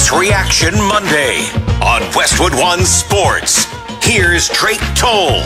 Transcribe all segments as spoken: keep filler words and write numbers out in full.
It's Reaction Monday on Westwood One Sports. Here's Drake Toll.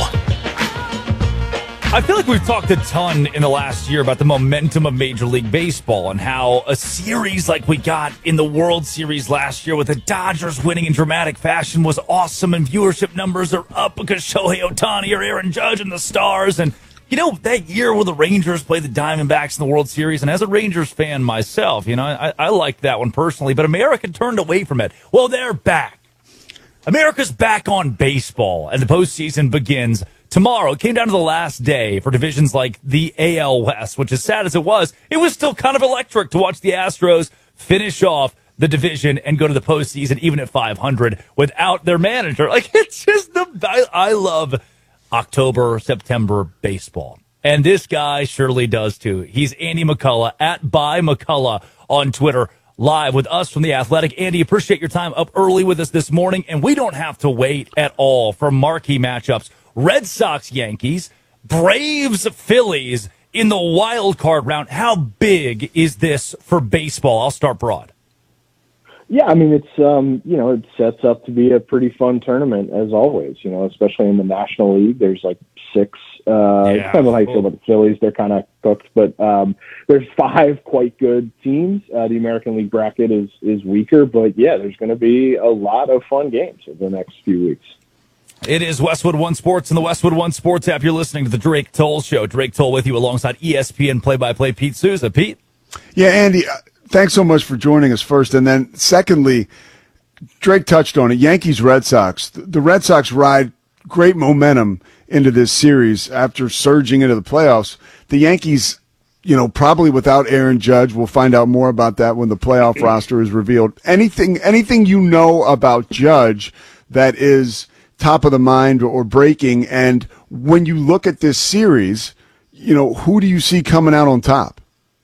I feel like we've talked a ton in the last year about the momentum of Major League Baseball and how a series like we got in the World Series last year with the Dodgers winning in dramatic fashion was awesome, and viewership numbers are up because Shohei Ohtani or Aaron Judge and the Stars. And, you know, that year where the Rangers played the Diamondbacks in the World Series, and as a Rangers fan myself, you know, I, I liked that one personally, but America turned away from it. Well, they're back. America's back on baseball, and the postseason begins tomorrow. It came down to the last day for divisions like the A L West, which, as sad as it was, it was still kind of electric to watch the Astros finish off the division and go to the postseason, even at five hundred, without their manager. Like, it's just the I, I love October, September baseball. And this guy surely does too. He's Andy McCullough at By McCullough on Twitter, live with us from The Athletic. Andy, appreciate your time up early with us this morning, and we don't have to wait at all for marquee matchups. Red Sox, Yankees, Braves, Phillies in the wild card round. How big is this for baseball? I'll start broad. Yeah, I mean, it's, um, you know, it sets up to be a pretty fun tournament, as always, you know, especially in the National League. There's like six, uh, yeah. kind of like feel about the Phillies. They're kind of cooked, but um, there's five quite good teams. Uh, the American League bracket is, is weaker, but yeah, there's going to be a lot of fun games over the next few weeks. It is Westwood One Sports and the Westwood One Sports app. You're listening to the Drake Toll Show. Drake Toll with you alongside E S P N play-by-play Pete Souza. Pete? Yeah, Andy, thanks so much for joining us first. And then secondly, Drake touched on it, Yankees-Red Sox. The Red Sox ride great momentum into this series after surging into the playoffs. The Yankees, you know, probably without Aaron Judge. We'll find out more about that when the playoff roster is revealed. Anything, anything you know about Judge that is top of the mind or breaking, and when you look at this series, you know, who do you see coming out on top?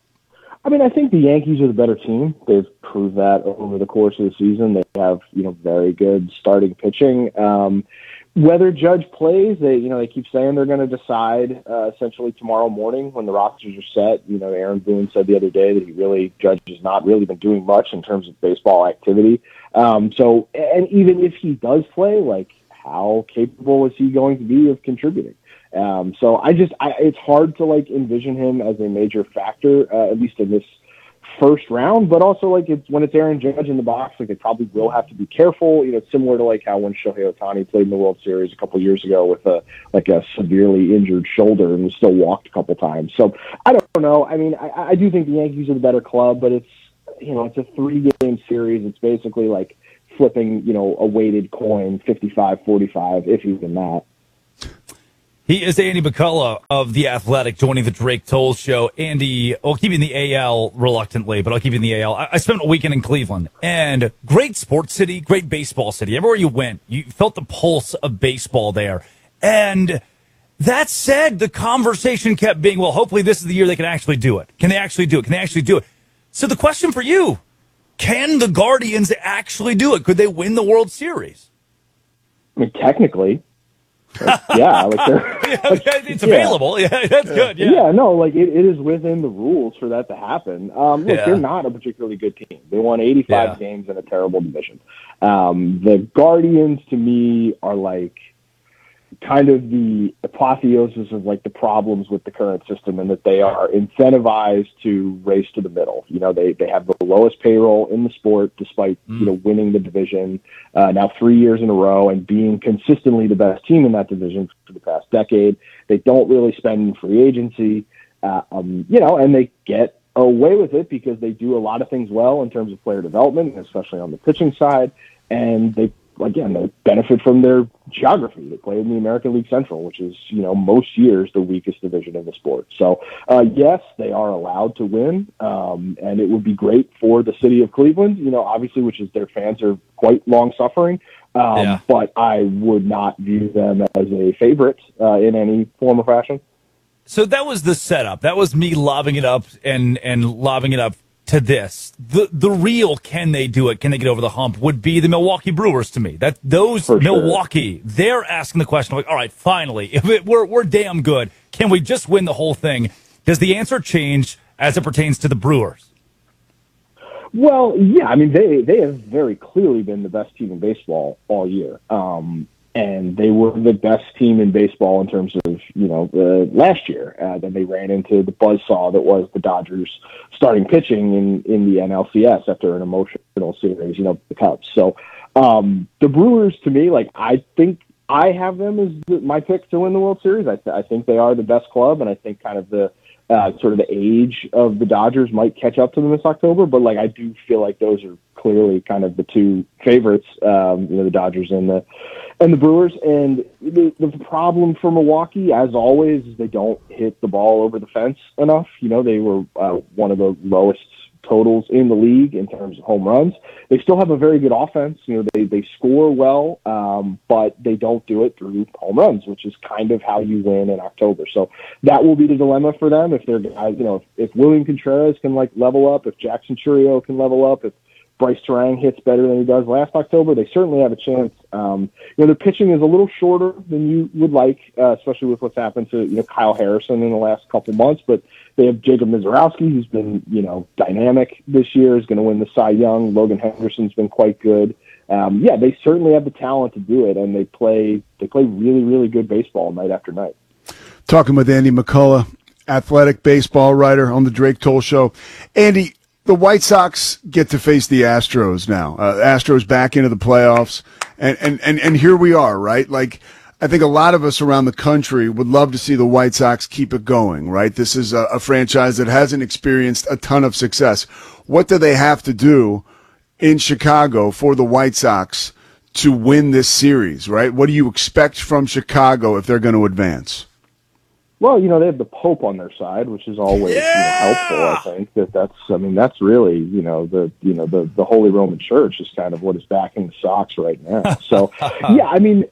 I mean, I think the Yankees are the better team. They've proved that over the course of the season. They have, you know, very good starting pitching. Um, whether Judge plays, they, you know, they keep saying they're going to decide uh, essentially tomorrow morning when the rosters are set. You know, Aaron Boone said the other day that he really, Judge has not really been doing much in terms of baseball activity. Um, so, and even if he does play, like, how capable is he going to be of contributing? Um, so I just, I, it's hard to like envision him as a major factor, uh, at least in this first round, but also like it's when it's Aaron Judge in the box, like they probably will have to be careful. You know, it's similar to like how when Shohei Ohtani played in the World Series a couple of years ago with a, like a severely injured shoulder and was still walked a couple times. So I don't know. I mean, I, I do think the Yankees are the better club, but it's, you know, it's a three game series. It's basically like flipping, you know, a weighted coin, fifty-five forty-five, if even that. He is Andy McCullough of The Athletic, joining the Drake Toll Show. Andy, I'll keep you in the A L reluctantly, but I'll keep you in the A L. I, I spent a weekend in Cleveland, and great sports city, great baseball city. Everywhere you went, you felt the pulse of baseball there. And that said, the conversation kept being, well, hopefully this is the year they can actually do it. Can they actually do it? Can they actually do it? So the question for you, can the Guardians actually do it? Could they win the World Series? I mean, technically, like, yeah, like they're, yeah, like, it's available. Yeah, yeah that's good. Yeah. yeah, no, like it, it is within the rules for that to happen. Um, look, yeah. they're not a particularly good team. They won eighty-five yeah. games in a terrible division. Um, the Guardians, to me, are like kind of the apotheosis of like the problems with the current system, and that they are incentivized to race to the middle. You know, they, they have the lowest payroll in the sport despite, mm. you know, winning the division uh, now three years in a row and being consistently the best team in that division for the past decade. They don't really spend in free agency, uh, um, you know, and they get away with it because they do a lot of things well in terms of player development, especially on the pitching side. And they, again, they benefit from their geography. They play in the American League Central, which is, you know, most years the weakest division in the sport. So, uh, yes, they are allowed to win, um, and it would be great for the city of Cleveland, you know, obviously, which is their fans are quite long-suffering. Um, yeah. But I would not view them as a favorite uh, in any form or fashion. So that was the setup. That was me lobbing it up and, and lobbing it up to this. The the real can they do it, can they get over the hump, would be the Milwaukee Brewers to me. That those For Milwaukee, sure. They're asking the question, like, all right, finally, if it, we're we're damn good, can we just win the whole thing? Does the answer change as it pertains to the Brewers? Well, yeah, I mean, they, they have very clearly been the best team in baseball all year. Um, and they were the best team in baseball in terms of, you know, the last year. Uh, then they ran into the buzzsaw that was the Dodgers starting pitching in, in the N L C S after an emotional series, you know, the Cubs. So um, the Brewers, to me, like, I think I have them as the, my pick to win the World Series. I, th- I think they are the best club, and I think kind of the uh, sort of the age of the Dodgers might catch up to them this October. But, like, I do feel like those are clearly kind of the two favorites, um, you know, the Dodgers and the and the Brewers. And the, the problem for Milwaukee, as always, is they don't hit the ball over the fence enough. You know, they were uh, one of the lowest totals in the league in terms of home runs. They still have a very good offense. You know, they, they score well, um, but they don't do it through home runs, which is kind of how you win in October. So that will be the dilemma for them. If they're guys, you know, if, if William Contreras can like level up, if Jackson Chourio can level up, if Bryce Terang hits better than he does last October, they certainly have a chance. Um, you know, their pitching is a little shorter than you would like, uh, especially with what's happened to, you know, Kyle Harrison in the last couple months, but they have Jacob Mizorowski, who's been, you know, dynamic this year, is going to win the Cy Young. Logan Henderson's been quite good. Um, yeah, they certainly have the talent to do it, and they play they play really, really good baseball night after night. Talking with Andy McCullough, athletic baseball writer on the Drake Toll Show. Andy, the White Sox get to face the Astros now. Uh, Astros back into the playoffs, and, and, and, and here we are, right? Like, I think a lot of us around the country would love to see the White Sox keep it going, right? This is a, a franchise that hasn't experienced a ton of success. What do they have to do in Chicago for the White Sox to win this series, right? What do you expect from Chicago if they're going to advance? Well, you know, they have the Pope on their side, which is always Yeah! you know, helpful. I think that that's, I mean, that's really, you know, the, you know, the, the Holy Roman Church is kind of what is backing the Sox right now. So, yeah, I mean,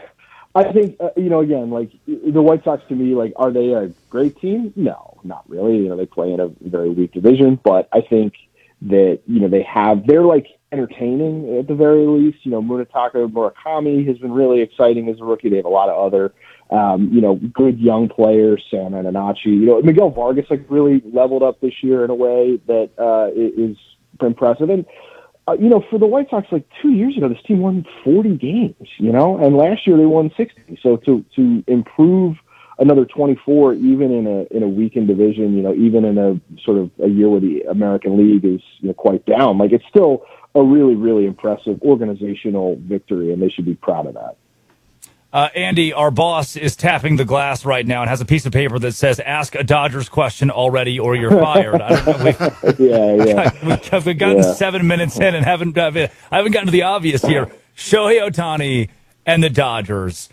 I think, uh, you know, again, like the White Sox to me, like, are they a great team? No, not really. You know, they play in a very weak division, but I think that, you know, they have, they're like entertaining at the very least. You know, Munetaka Murakami has been really exciting as a rookie. They have a lot of other, um, you know, good young players, Sam Ananachi. You know, Miguel Vargas, like, really leveled up this year in a way that uh, is impressive. And, Uh, you know, for the White Sox, like two years ago, this team won forty games, you know, and last year they won sixty. So to to improve another twenty-four, even in a in a weakened division, you know, even in a sort of a year where the American League is, you know, quite down, like, it's still a really, really impressive organizational victory, and they should be proud of that. Uh, Andy, our boss is tapping the glass right now and has a piece of paper that says, ask a Dodgers question already or you're fired. I don't know. We've, yeah, yeah. we've, we've gotten yeah. seven minutes in and haven't, I haven't gotten to the obvious here. Shohei Ohtani and the Dodgers.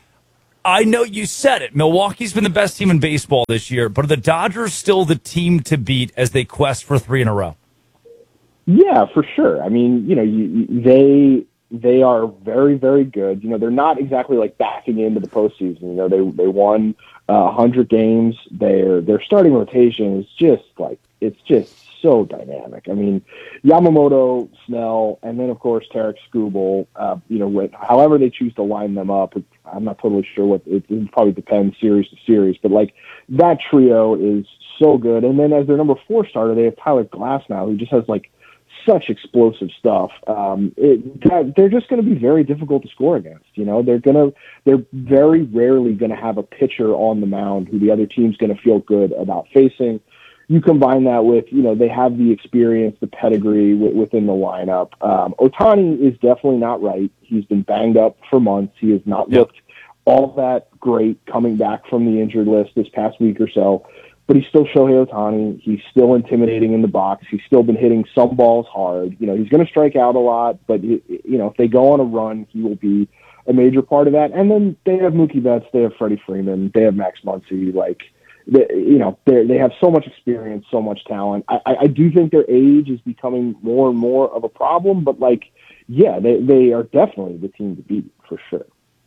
I know you said it. Milwaukee's been the best team in baseball this year, but are the Dodgers still the team to beat as they quest for three in a row? Yeah, for sure. I mean, you know, you, you, they... They are very, very good. You know, they're not exactly like backing into the postseason. You know, they they won uh, one hundred games. Their their starting rotation is just like, it's just so dynamic. I mean, Yamamoto, Snell, and then of course Tarek Skubal. Uh, you know, with, however they choose to line them up, I'm not totally sure what it, it probably depends series to series. But like that trio is so good. And then as their number four starter, they have Tyler Glasnow, who just has like such explosive stuff. Um, it, that, they're just going to be very difficult to score against. You know, they're going to, they're very rarely going to have a pitcher on the mound who the other team's going to feel good about facing. You combine that with, you know, they have the experience, the pedigree w- within the lineup. Um, Ohtani is definitely not right. He's been banged up for months. He has not Yep. looked all that great coming back from the injured list this past week or so. But he's still Shohei Ohtani. He's still intimidating in the box. He's still been hitting some balls hard. You know, he's going to strike out a lot, but, you know, if they go on a run, he will be a major part of that. And then they have Mookie Betts. They have Freddie Freeman. They have Max Muncy. Like, they, you know, they they have so much experience, so much talent. I, I do think their age is becoming more and more of a problem, but, like, yeah, they, they are definitely the team to beat for sure.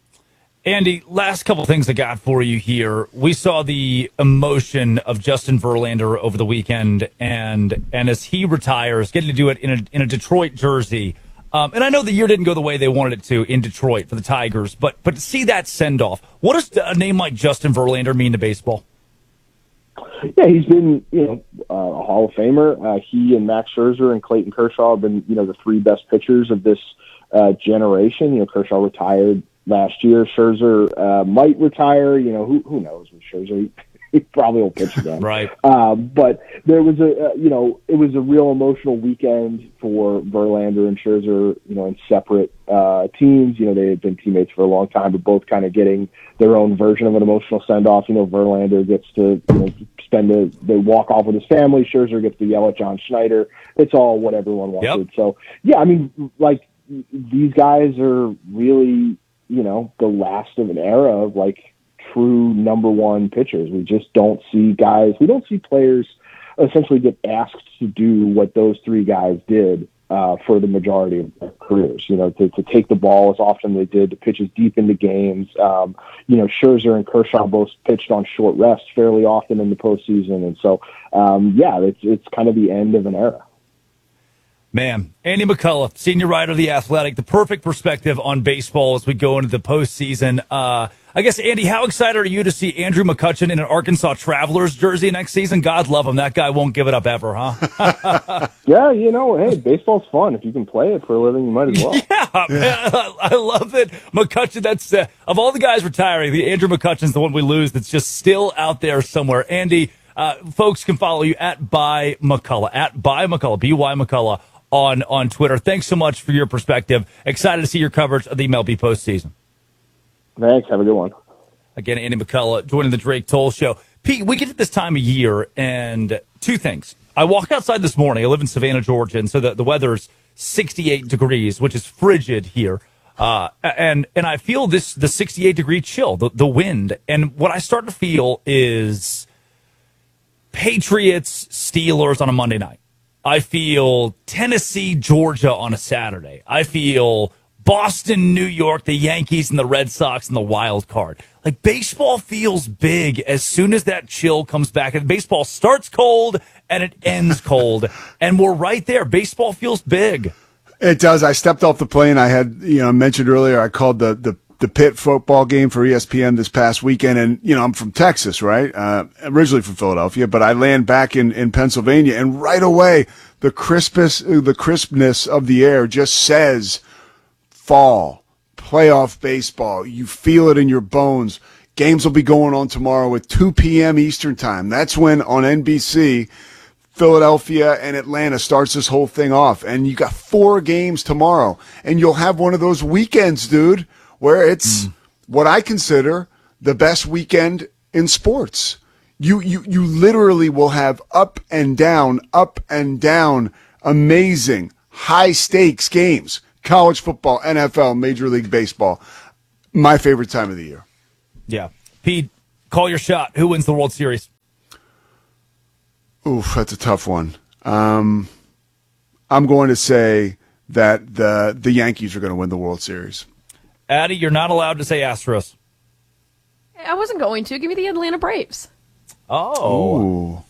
Andy, last couple things I got for you here. We saw the emotion of Justin Verlander over the weekend, and and as he retires, getting to do it in a in a Detroit jersey. Um, and I know the year didn't go the way they wanted it to in Detroit for the Tigers, but but to see that send off, what does a name like Justin Verlander mean to baseball? yeah, he's been, you know, uh, a Hall of Famer. Uh, he and Max Scherzer and Clayton Kershaw have been, you know, the three best pitchers of this uh, generation. You know, Kershaw retired last year. Scherzer uh, might retire. You know, who who knows with Scherzer? He probably will pitch again. Right. Um, but there was a, uh, you know, it was a real emotional weekend for Verlander and Scherzer, you know, in separate uh, teams. You know, they had been teammates for a long time, but both kind of getting their own version of an emotional send-off. You know, Verlander gets to, you know, spend a, they walk off with his family. Scherzer gets to yell at John Schneider. It's all what everyone wanted. Yep. So, yeah, I mean, like, these guys are really, you know, the last of an era of, like, true number one pitchers. We just don't see guys, we don't see players essentially get asked to do what those three guys did uh, for the majority of their careers. You know, to, to take the ball as often as they did, to pitch as deep into games. Um, you know, Scherzer and Kershaw both pitched on short rest fairly often in the postseason. And so, um, yeah, it's, it's kind of the end of an era. Man, Andy McCullough, senior writer of The Athletic, the perfect perspective on baseball as we go into the postseason. Uh, I guess, Andy, how excited are you to see Andrew McCutchen in an Arkansas Travelers jersey next season? God love him. That guy won't give it up ever, huh? Yeah, you know, hey, baseball's fun. If you can play it for a living, you might as well. Yeah, man, I, I love it. McCutchen, that's, uh, of all the guys retiring, the Andrew McCutchen's the one we lose that's just still out there somewhere. Andy, uh, folks can follow you at By McCullough, at By McCullough, B Y McCullough. On, on Twitter. Thanks so much for your perspective. Excited to see your coverage of the M L B postseason. Thanks. Have a good one. Again, Andy McCullough joining the Drake Toll Show. Pete, we get to this time of year, and two things. I walked outside this morning. I live in Savannah, Georgia, and so the, the weather's sixty-eight degrees, which is frigid here. Uh, and and I feel this the sixty-eight degree chill, the, the wind. And what I start to feel is Patriots, Steelers on a Monday night. I feel Tennessee, Georgia on a Saturday. I feel Boston, New York, the Yankees and the Red Sox and the wild card. Like, baseball feels big as soon as that chill comes back. And baseball starts cold and it ends cold. And we're right there. Baseball feels big. It does. I stepped off the plane. I had, you know, mentioned earlier, I called the, the, the Pitt football game for E S P N this past weekend. And, you know, I'm from Texas, right? Uh, originally from Philadelphia, but I land back in, in Pennsylvania, and right away, the crispness, the crispness of the air just says fall, playoff baseball. You feel it in your bones. Games will be going on tomorrow at two p.m. Eastern time. That's when on N B C, Philadelphia and Atlanta starts this whole thing off. And you got four games tomorrow, and you'll have one of those weekends, dude, where it's mm. what I consider the best weekend in sports. You, you, you literally will have up and down, up and down, amazing, high stakes games. College football, N F L, Major League Baseball. My favorite time of the year. Yeah. Pete, call your shot. Who wins the World Series? Oof, that's a tough one. Um, I'm going to say that the the Yankees are going to win the World Series. Addie, you're not allowed to say Astros. I wasn't going to. Give me the Atlanta Braves. Oh. Ooh.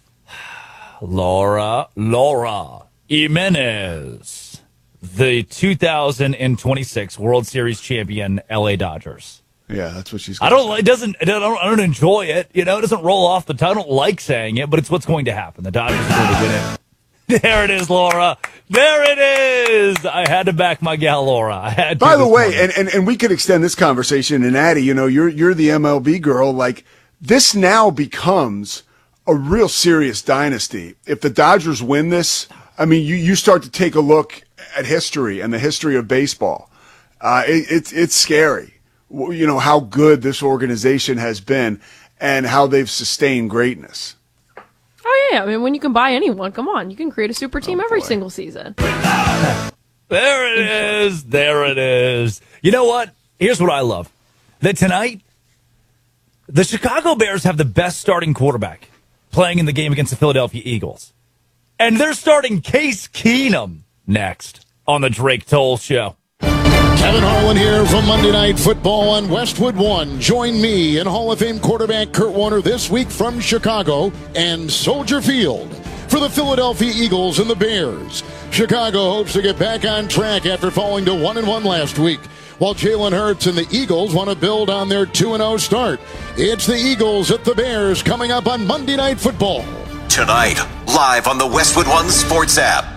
Laura, Laura Jimenez, the two thousand twenty-six World Series champion L A Dodgers. Yeah, that's what she's. I don't. It doesn't. I don't. I don't enjoy it. You know, it doesn't roll off the tongue. I don't like saying it, but it's what's going to happen. The Dodgers are going to win it. There it is, Laura. There it is. I had to back my gal, Laura. I had to. By the way, and, and and we could extend this conversation. And Addie, you know, you're you're the M L B girl. Like, this now becomes a real serious dynasty. If the Dodgers win this, I mean, you you start to take a look at history and the history of baseball. Uh, it, it's it's scary. You know, how good this organization has been and how they've sustained greatness. Oh, yeah. I mean, when you can buy anyone, come on. You can create a super team oh, every boy. single season. There it is. There it is. You know what? Here's what I love. That tonight, the Chicago Bears have the best starting quarterback playing in the game against the Philadelphia Eagles. And they're starting Case Keenum next on the Drake Toll Show. Kevin Harlan here from Monday Night Football on Westwood One. Join me and Hall of Fame quarterback Kurt Warner this week from Chicago and Soldier Field for the Philadelphia Eagles and the Bears. Chicago hopes to get back on track after falling to one and one last week. while Jalen Hurts and the Eagles want to build on their two and oh start. It's the Eagles at the Bears coming up on Monday Night Football. Tonight, live on the Westwood One Sports app.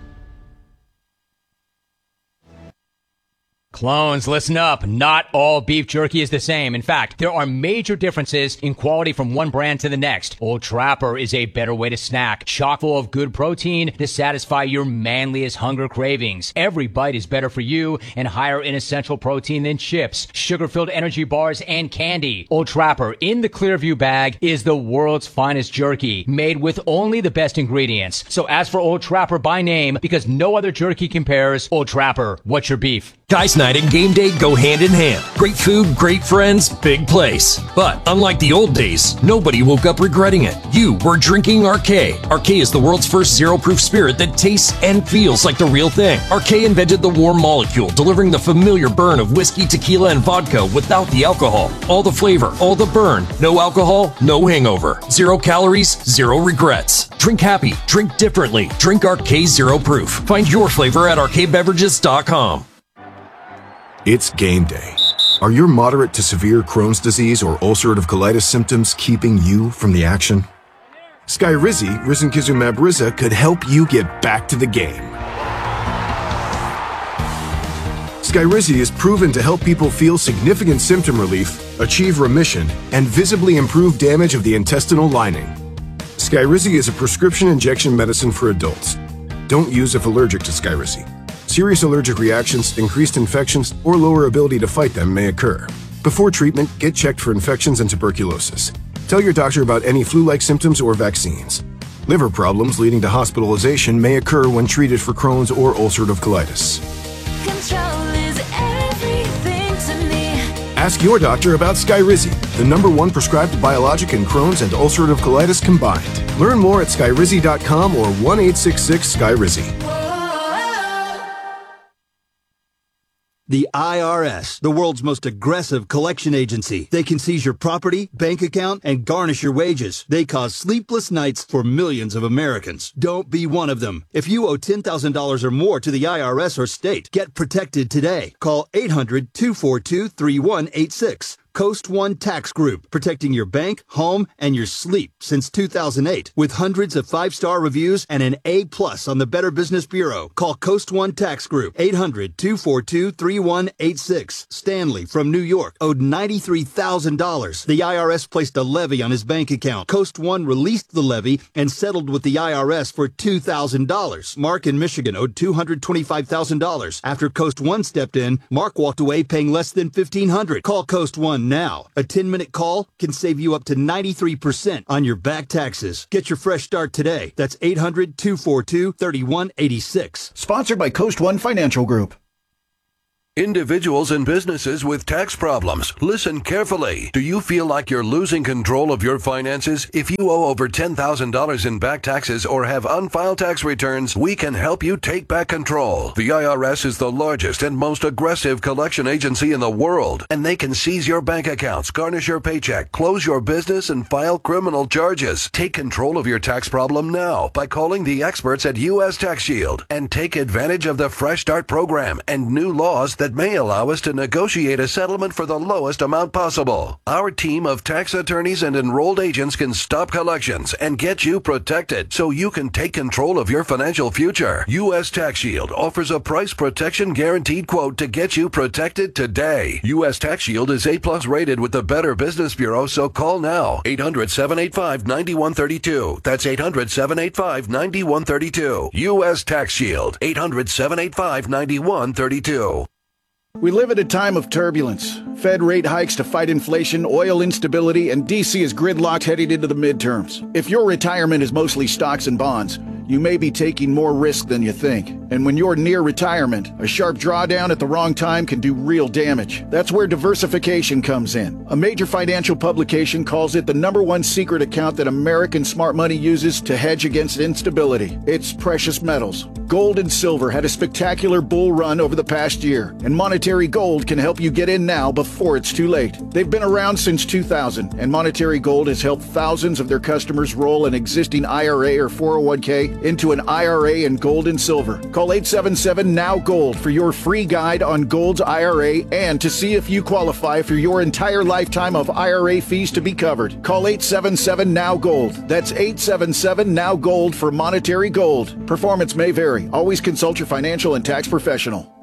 Clones, listen up. Not all beef jerky is the same. In fact, there are major differences in quality from one brand to the next. Old Trapper is a better way to snack, chock full of good protein to satisfy your manliest hunger cravings. Every bite is better for you and higher in essential protein than chips, sugar-filled energy bars, and candy. Old Trapper in the Clearview bag is the world's finest jerky, made with only the best ingredients. So ask for Old Trapper by name because no other jerky compares. Old Trapper, what's your beef? Guys night and game day go hand in hand. Great food, great friends, big place. But unlike the old days, nobody woke up regretting it. You were drinking R K. R K is the world's first zero-proof spirit that tastes and feels like the real thing. R K invented the warm molecule, delivering the familiar burn of whiskey, tequila, and vodka without the alcohol. All the flavor, all the burn. No alcohol, no hangover. Zero calories, zero regrets. Drink happy, drink differently. Drink R K Zero Proof. Find your flavor at R K beverages dot com. It's game day. Are your moderate to severe Crohn's disease or ulcerative colitis symptoms keeping you from the action? Skyrizi, risankizumab Riza, could help you get back to the game. Skyrizi is proven to help people feel significant symptom relief, achieve remission, and visibly improve damage of the intestinal lining. Skyrizi is a prescription injection medicine for adults. Don't use if allergic to Skyrizi. Serious allergic reactions, increased infections, or lower ability to fight them may occur. Before treatment, get checked for infections and tuberculosis. Tell your doctor about any flu-like symptoms or vaccines. Liver problems leading to hospitalization may occur when treated for Crohn's or ulcerative colitis. Control is everything to me. Ask your doctor about Skyrizi, the number one prescribed biologic in Crohn's and ulcerative colitis combined. Learn more at skyrizi dot com or one eight six six Skyrizi. The I R S, the world's most aggressive collection agency. They can seize your property, bank account, and garnish your wages. They cause sleepless nights for millions of Americans. Don't be one of them. If you owe ten thousand dollars or more to the I R S or state, get protected today. Call eight hundred, two four two, three one eight six. Coast One Tax Group, protecting your bank, home, and your sleep since two thousand eight. With hundreds of five-star reviews and an A plus on the Better Business Bureau. Call Coast One Tax Group, eight hundred, two four two, three one eight six. Stanley from New York owed ninety-three thousand dollars. The I R S placed a levy on his bank account. Coast One released the levy and settled with the I R S for two thousand dollars. Mark in Michigan owed two hundred twenty-five thousand dollars. After Coast One stepped in, Mark walked away paying less than fifteen hundred dollars. Call Coast One now. A ten-minute call can save you up to ninety-three percent on your back taxes. Get your fresh start today. That's eight hundred, two four two, three one eight six. Sponsored by Coast One Financial Group. Individuals and businesses with tax problems, listen carefully. Do you feel like you're losing control of your finances? If you owe over ten thousand dollars in back taxes or have unfiled tax returns, we can help you take back control. The I R S is the largest and most aggressive collection agency in the world, and they can seize your bank accounts, garnish your paycheck, close your business, and file criminal charges. Take control of your tax problem now by calling the experts at U S Tax Shield and take advantage of the Fresh Start program and new laws that may allow us to negotiate a settlement for the lowest amount possible. Our team of tax attorneys and enrolled agents can stop collections and get you protected so you can take control of your financial future. U S Tax Shield offers a price protection guaranteed quote to get you protected today. U S Tax Shield is A plus rated with the Better Business Bureau, so call now. eight hundred, seven eight five, nine one three two. That's eight hundred, seven eight five, nine one three two. U S Tax Shield. eight hundred, seven eight five, nine one three two. We live at a time of turbulence. Fed rate hikes to fight inflation, oil instability, and D C is gridlocked heading into the midterms. If your retirement is mostly stocks and bonds, you may be taking more risk than you think. And when you're near retirement, a sharp drawdown at the wrong time can do real damage. That's where diversification comes in. A major financial publication calls it the number one secret account that American smart money uses to hedge against instability. It's precious metals. Gold and silver had a spectacular bull run over the past year, and Monetary Gold can help you get in now before it's too late. They've been around since two thousand, and Monetary Gold has helped thousands of their customers roll an existing I R A or four oh one k into an I R A in gold and silver. Call eight seven seven, N O W Gold for your free guide on Gold's I R A and to see if you qualify for your entire lifetime of I R A fees to be covered. Call eight seven seven, N O W Gold. That's eight seven seven, N O W Gold for Monetary Gold. Performance may vary. Always consult your financial and tax professional.